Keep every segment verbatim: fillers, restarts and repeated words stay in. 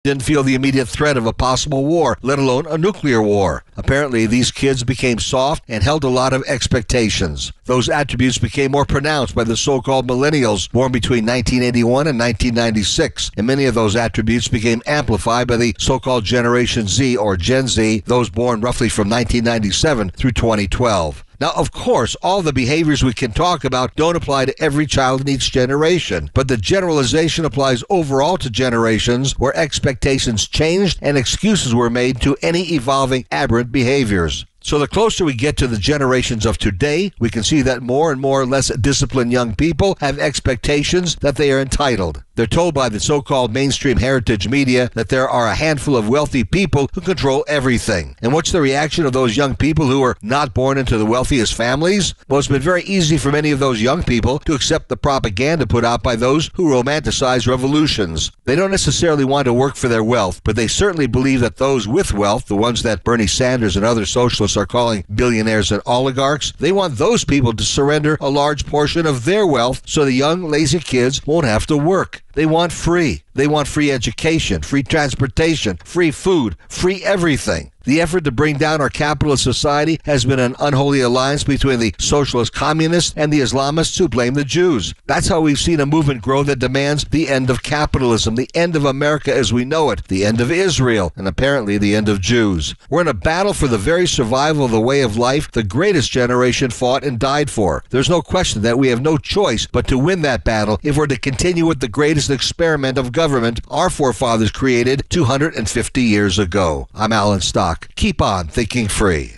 didn't feel the immediate threat of a possible war, let alone a nuclear war. Apparently, these kids became soft and held a lot of expectations. Those attributes became more pronounced by the so-called millennials born between nineteen eighty-one and nineteen ninety-six, and many of those attributes became amplified by the so-called Generation Z or Gen Z, those born roughly from nineteen ninety-seven through twenty twelve. Now, of course, all the behaviors we can talk about don't apply to every child in each generation, but the generalization applies overall to generations where expectations changed and excuses were made to any evolving aberrant behaviors. So the closer we get to the generations of today, we can see that more and more less disciplined young people have expectations that they are entitled. They're told by the so-called mainstream heritage media that there are a handful of wealthy people who control everything. And what's the reaction of those young people who are not born into the wealthiest families? Well, it's been very easy for many of those young people to accept the propaganda put out by those who romanticize revolutions. They don't necessarily want to work for their wealth, but they certainly believe that those with wealth, the ones that Bernie Sanders and other socialists are calling billionaires and oligarchs, they want those people to surrender a large portion of their wealth so the young, lazy kids won't have to work. They want free. They want free education, free transportation, free food, free everything. The effort to bring down our capitalist society has been an unholy alliance between the socialist communists and the Islamists who blame the Jews. That's how we've seen a movement grow that demands the end of capitalism, the end of America as we know it, the end of Israel, and apparently the end of Jews. We're in a battle for the very survival of the way of life the greatest generation fought and died for. There's no question that we have no choice but to win that battle if we're to continue with the greatest experiment of government our forefathers created two hundred fifty years ago. I'm Alan Stock. Keep on thinking free.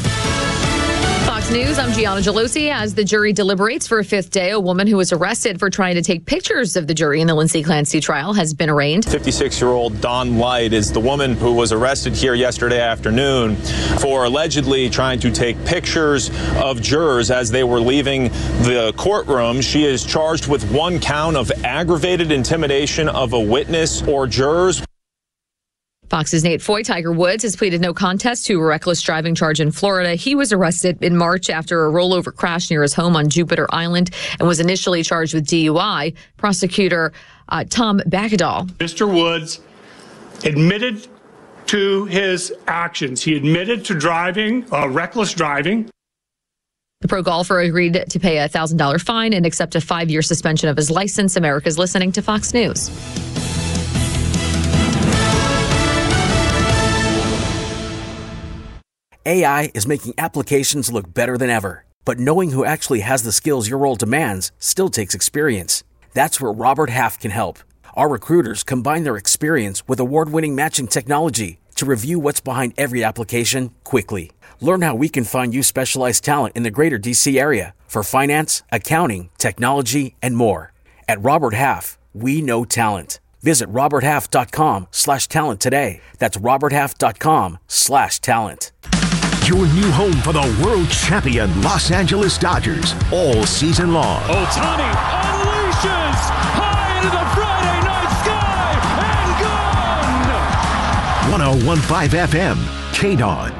Fox News, I'm Gianna Gelosi. As the jury deliberates for a fifth day, a woman who was arrested for trying to take pictures of the jury in the Lindsay Clancy trial has been arraigned. fifty-six-year-old Dawn Light is the woman who was arrested here yesterday afternoon for allegedly trying to take pictures of jurors as they were leaving the courtroom. She is charged with one count of aggravated intimidation of a witness or jurors. Fox's Nate Foy. Tiger Woods has pleaded no contest to a reckless driving charge in Florida. He was arrested in March after a rollover crash near his home on Jupiter Island and was initially charged with D U I. Prosecutor uh, Tom Bakadal. Mister Woods admitted to his actions. He admitted to driving, uh, reckless driving. The pro golfer agreed to pay a one thousand dollars fine and accept a five-year suspension of his license. America's listening to Fox News. A I is making applications look better than ever. But knowing who actually has the skills your role demands still takes experience. That's where Robert Half can help. Our recruiters combine their experience with award-winning matching technology to review what's behind every application quickly. Learn how we can find you specialized talent in the greater D C area for finance, accounting, technology, and more. At Robert Half, we know talent. Visit roberthalf.com slash talent today. That's roberthalf.com slash talent. Your new home for the world champion Los Angeles Dodgers all season long. Ohtani unleashes high into the Friday night sky and gone! one oh one point five F M, K D O N.